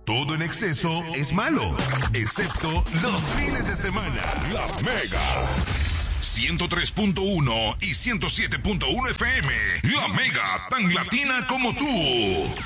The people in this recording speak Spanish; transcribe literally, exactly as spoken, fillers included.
Todo en exceso es malo, excepto los fines de semana. La Mega. ciento tres punto uno y ciento siete punto uno F M. La Mega, tan latina como tú.